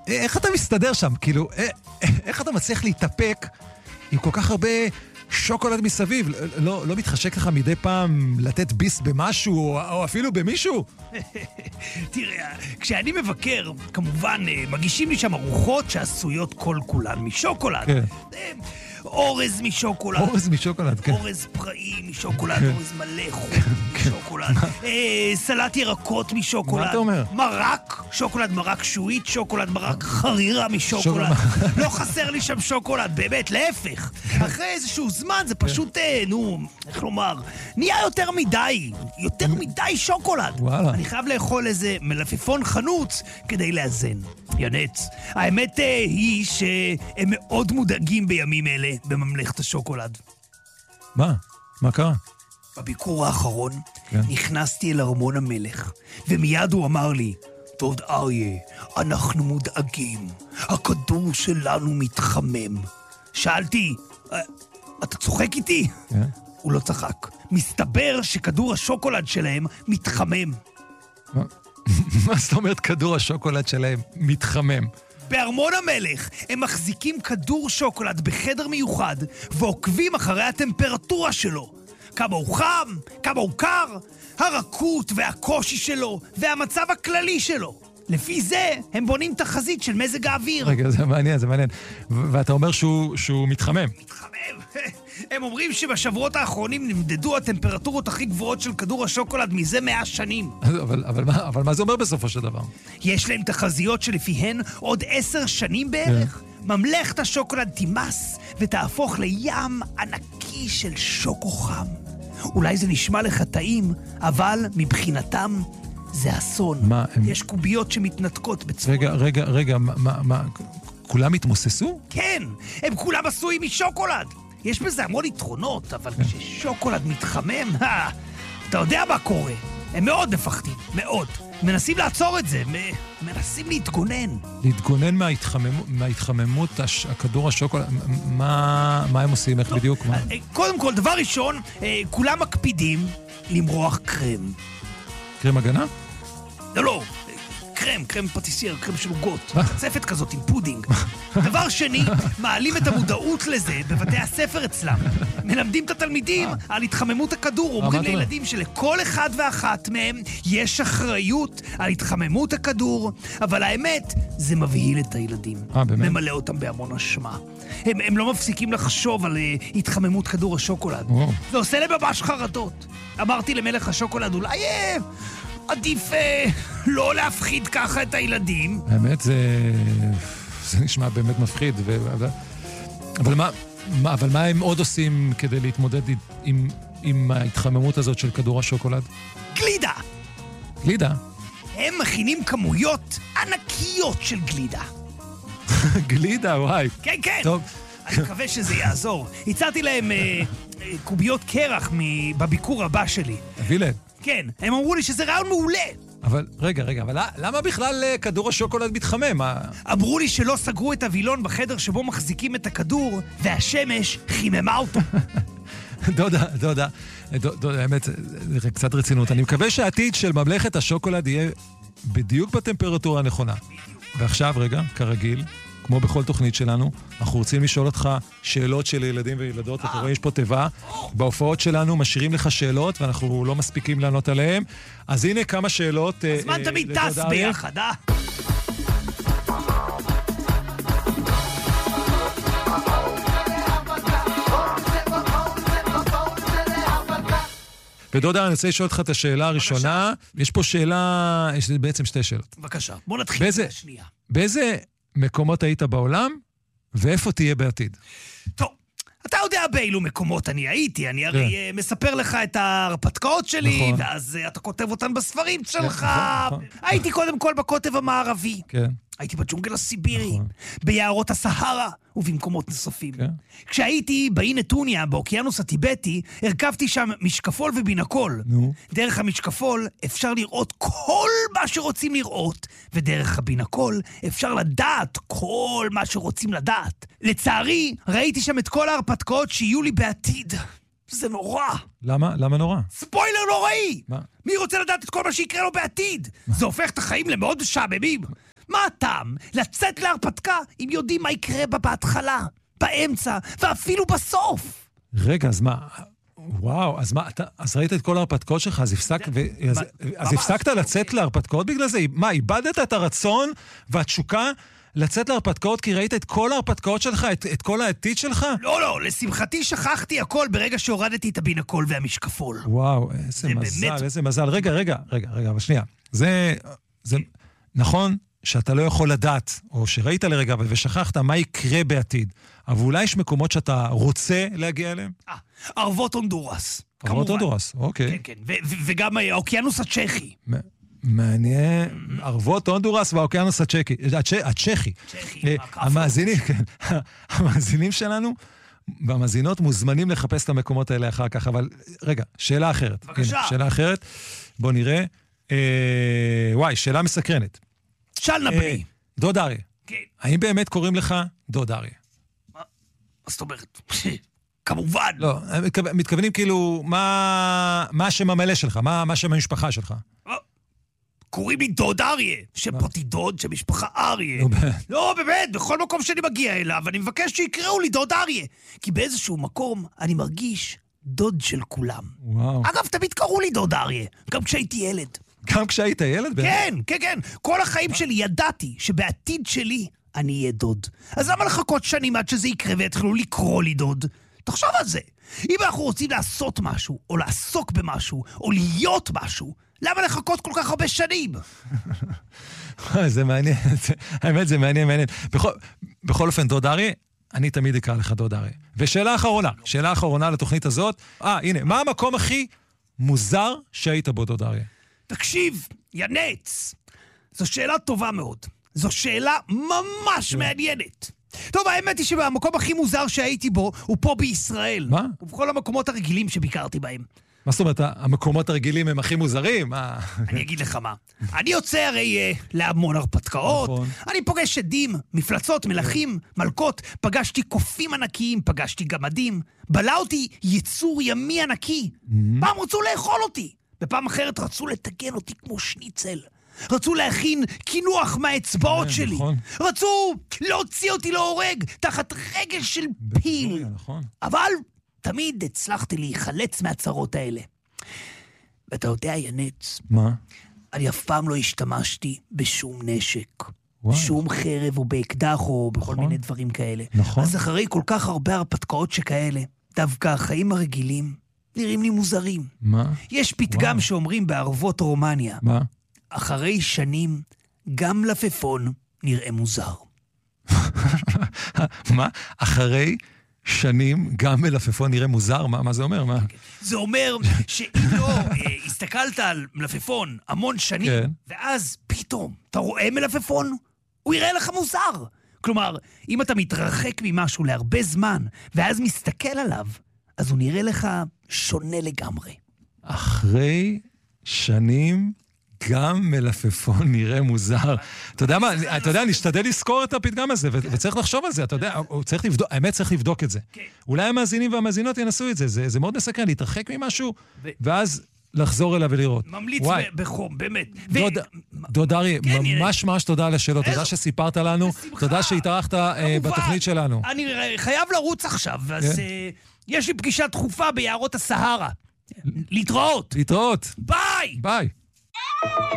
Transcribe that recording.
איך אתה מסתדר שם? כאילו, איך אתה מצליח להתאפק עם כל כך הרבה שוקולד מסביב? לא מתחשק לך מדי פעם לתת ביס במשהו, או אפילו במישהו? תראה, כשאני מבקר, כמובן, מגישים לי שם ארוחות שעשויות כל כולן משוקולד. כן. אורז משוקולד. אורז משוקולד, כן. אורז פראי משוקולד, אורז מלא חום משוקולד. סלט ירקות משוקולד. מה אתה אומר? מרק, שוקולד מרק שועית, שוקולד מרק חרירה משוקולד. לא חסר לי שם שוקולד, באמת, להפך. אחרי איזשהו זמן זה פשוט, איך לומר, נהיה יותר מדי שוקולד. וואלה. אני חייב לאכול איזה מלפפון חנוץ כדי לאזן. ינץ. האמת היא שהם מאוד מודאגים בימים אלה בממלכת השוקולד. מה? מה קרה? בביקור האחרון נכנסתי אל ארמון המלך, ומיד הוא אמר לי, דוד אריה, אנחנו מודאגים. הכדור שלנו מתחמם. שאלתי, אתה צוחק איתי? הוא לא צחק. מסתבר שכדור השוקולד שלהם מתחמם. מה זאת אומרת כדור השוקולד שלהם מתחמם? בארמון המלך הם מחזיקים כדור שוקולד בחדר מיוחד ועוקבים אחרי הטמפרטורה שלו. כמה הוא חם, כמה הוא קר, הרכות והקושי שלו והמצב הכללי שלו. לפי זה הם בונים תחזית של מזג האוויר. רגע, זה מעניין. ואתה אומר שהוא מתחמם. מתחמם? הם אומרים שבשבועות האחרונים נמדדו הטמפרטורות הכי גבוהות של כדור השוקולד מזה 100 שנים. אבל מה זה אומר בסופו של דבר? יש להם תחזיות שלפיהן עוד 10 שנים בערך, ממלכת השוקולד תימס ותהפוך לים ענקי של שוקו חם. אולי זה נשמע לך טעים, אבל מבחינתם זה אסון. מה, יש קוביות שמתנתקות בצורה. רגע, מה, כולם התמוססו? כן, הם כולם עשויים משוקולד. יש בזה המון יתרונות, אבל כששוקולד מתחמם, אתה יודע מה קורה. הם מאוד מפחדים, מאוד. מנסים לעצור את זה, מנסים להתגונן. להתגונן מההתחממות הכדור השוקולד, מה הם עושים, איך בדיוק? קודם כל, דבר ראשון, כולם מקפידים למרוח קרם. קרם הגנה? לא, קרם פטיסייר, קרם של עוגות, צפת כזאת עם פודינג. דבר שני, מעלים את המודעות לזה בבתי הספר אצלם. מלמדים את התלמידים על התחממות הכדור, אומרים לילדים שלכל אחד ואחת מהם יש אחריות על התחממות הכדור, אבל האמת, זה מבהיל את הילדים. ממלא אותם בהמון אשמה. הם לא מפסיקים לחשוב על התחממות כדור השוקולד. זה עושה להם ממש חרדות. אמרתי למלך השוקולד, אולי עדיף לא להפחיד ככה את הילדים. האמת, זה נשמע באמת מפחיד. אבל מה הם עוד עושים כדי להתמודד עם ההתחממות הזאת של כדור השוקולד? גלידה! גלידה? הם מכינים כמויות ענקיות של גלידה. גלידה, וואי. כן. טוב. אני מקווה שזה יעזור. הצעתי להם קוביות קרח בביקור הבא שלי. הביא להם. כן, הם אמרו לי שזה רעיון מעולה. אבל רגע, אבל למה בכלל כדור השוקולד מתחמם? אמרו לי שלא סגרו את הווילון בחדר שבו מחזיקים את הכדור, והשמש חיממה אותו. דודה, האמת, זה קצת רצינות. אני מקווה שהעתיד של ממלכת השוקולד יהיה בדיוק בטמפרטורה הנכונה. ועכשיו, רגע, כרגיל, כמו בכל תוכנית שלנו, אנחנו רוצים לשאול אותך שאלות של ילדים וילדות. אתה רואה, יש פה תיבה. בהופעות שלנו משאירים לך שאלות, ואנחנו לא מספיקים לענות עליהן. אז הנה כמה שאלות. הזמן תמיד טס ביחד, ודודה, אני רוצה לשאול אותך את השאלה הראשונה. יש פה שאלה, יש בעצם שתי שאלות. בבקשה, בוא נתחיל את השנייה. באיזה מקומות היית בעולם, ואיפה תהיה בעתיד? טוב, אתה יודע באילו מקומות אני הייתי, אני הרי מספר לך את ההרפתקאות שלי, ואז אתה כותב אותן בספרים שלך. הייתי קודם כל בקוטב המערבי. כן. הייתי בג'ונגל הסיבירי, ביערות הסהרה ובמקומות נוספים. כשהייתי באי נתוניה, באוקיינוס הטיבטי, הרכבתי שם משקפול ובינקול. דרך המשקפול אפשר לראות כל מה שרוצים לראות, ודרך הבינקול אפשר לדעת כל מה שרוצים לדעת. לצערי, ראיתי שם את כל ההרפתקאות שיהיו לי בעתיד. זה נורא. למה נורא? ספוילר נוראי! מה? מי רוצה לדעת את כל מה שיקרה לו בעתיד? זה הופך את החיים למאוד משעממים. מה הטעם? לצאת להרפתקה אם יודעים מה יקרה בה בהתחלה, באמצע, ואפילו בסוף. רגע, אז מה? וואו, אז מה, אז ראית את כל ההרפתקאות שלך, אז הפסקת לצאת להרפתקאות בגלל זה? מה, איבדת את הרצון והתשוקה לצאת להרפתקאות כי ראית את כל ההרפתקאות שלך, את כל העתיד שלך? לא, לשמחתי שכחתי הכל ברגע שהורדתי את הבינקול והמשקפול. וואו, איזה מזל, איזה מזל. רגע, אבל שנייה. זה נכון שאתה לא יכול לדעת, או שראית לרגע ושכחת מה יקרה בעתיד, אבל אולי יש מקומות שאתה רוצה להגיע אליהם? ערבות הונדורס. ערבות הונדורס, אוקיי. כן, וגם האוקיינוס הצ'כי. מעניין, ערבות הונדורס והאוקיינוס הצ'כי. המאזינים שלנו והמאזינות מוזמנים לחפש את המקומות האלה אחר כך, אבל רגע, שאלה אחרת. בבקשה. שאלה אחרת, בוא נראה. וואי, שאלה מסקרנת. שאל נבני. דוד אריה. כן. האם באמת קוראים לך דוד אריה? מה זאת אומרת? כמובן. לא, מתכוונים כאילו, מה השם המלא שלך? מה השם המשפחה שלך? קוראים לי דוד אריה, שם פרטי דוד, שם משפחה אריה. לא, באמת, בכל מקום שאני מגיע אליו, אני מבקש שיקראו לי דוד אריה. כי באיזשהו מקום אני מרגיש דוד של כולם. וואו. אגב, תמיד קראו לי דוד אריה, גם כשהייתי ילד. גם כשהיית ילד? כן. כל החיים שלי ידעתי שבעתיד שלי אני אהיה דוד. אז למה לחכות שנים עד שזה יקרה ויתחילו לקרוא לי דוד? תחשוב על זה. אם אנחנו רוצים לעשות משהו, או לעסוק במשהו, או להיות משהו, למה לחכות כל כך הרבה שנים? זה מעניין, האמת זה מעניין. בכל אופן, דוד אריה, אני תמיד אקרא לך דוד אריה. ושאלה אחרונה לתוכנית הזאת, הנה, מה המקום הכי מוזר שהיית בו, דוד אריה? תקשיב, ינץ, זו שאלה טובה מאוד. זו שאלה ממש מעניינת. טוב, האמת היא שהמקום הכי מוזר שהייתי בו הוא פה בישראל. מה? ובכל המקומות הרגילים שביקרתי בהם. מה זאת אומרת, המקומות הרגילים הם הכי מוזרים? אני אגיד לך מה. אני יוצא הרי להמון הרפתקאות. נכון. אני פוגש עדים, מפלצות, מלכים, מלכות. פגשתי קופים ענקיים, פגשתי גמדים. בלע אותי יצור ימי ענקי. פעם רצו לאכול אותי. בפעם אחרת רצו לתגן אותי כמו שניצל. רצו להכין כינוח מהאצבעות שלי. נכון. רצו להוציא אותי להורג תחת רגל של פיל. נכון. אבל תמיד הצלחתי להיחלץ מהצרות האלה. ואתה יודע, ינץ, מה? אני אף פעם לא השתמשתי בשום נשק. וואי. שום חרב או באקדח או בכל נכון. מיני דברים כאלה. נכון. אז אחרי כל כך הרבה הרפתקאות שכאלה, דווקא החיים הרגילים נראים לי מוזרים. מה? יש פתגם וואו. שאומרים בערבות רומניה, מה? אחרי שנים גם לפפון נראה מוזר. מה? אחרי שנים גם מלפפון נראה מוזר? מה זה אומר? מה? זה אומר שאם לא הסתכלת על מלפפון המון שנים, כן. ואז פתאום אתה רואה מלפפון, הוא יראה לך מוזר. כלומר, אם אתה מתרחק ממשהו להרבה זמן, ואז מסתכל עליו, אז הוא נראה לך שונה לגמרי. אחרי שנים גם מלפפון נראה מוזר. אתה יודע מה, נשתדל לזכור את הפתגם הזה, וצריך לחשוב על זה, אתה יודע, האמת צריך לבדוק את זה. אולי המאזינים והמאזינות ינסו את זה, זה מאוד מסקרן, להתרחק ממשהו, ואז לחזור אליו ולראות. ממליץ בחום, באמת. דוד אריה, ממש תודה על השאלות, תודה שסיפרת לנו, תודה שהתארחת בתוכנית שלנו. אני חייב לרוץ עכשיו, אז יש לי פגישה דחופה ביערות הסהרה. להתראות. להתראות. ביי! ביי.